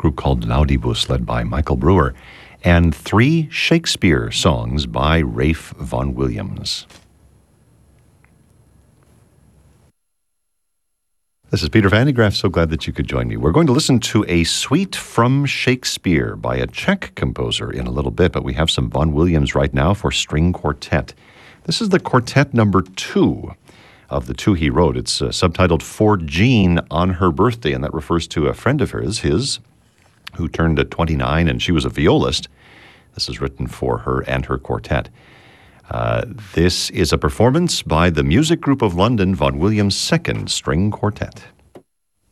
group called Laudibus, led by Michael Brewer, and 3 Shakespeare songs by Ralph Vaughan Williams. This is Peter Van de Graaff. So glad that you could join me. We're going to listen to a suite from Shakespeare by a Czech composer in a little bit, but we have some Vaughan Williams right now for string quartet. This is the quartet number 2 of the 2 he wrote. It's subtitled For Jean on Her Birthday, and that refers to a friend of his, who turned 29, and she was a violist. This is written for her and her quartet. This is a performance by the Music Group of London, Vaughan Williams' 2nd String Quartet.